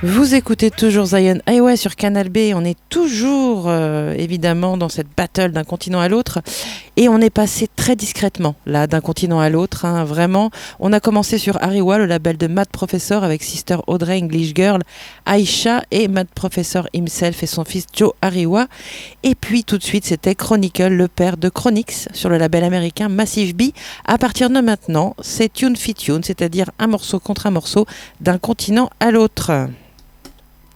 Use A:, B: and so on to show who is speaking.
A: Vous écoutez toujours Zion Highway sur Canal B. On est toujours évidemment dans cette battle d'un continent à l'autre. Et on est passé très discrètement là d'un continent à l'autre. Vraiment, on a commencé sur Ariwa, le label de Mad Professor avec Sister Audrey English Girl, Aisha et Mad Professor himself et son fils Joe Ariwa. Et puis tout de suite, c'était Chronicle, le père de Chronix sur le label américain Massive B. À partir de maintenant, c'est tune fit tune, c'est-à-dire un morceau contre un morceau d'un continent à l'autre.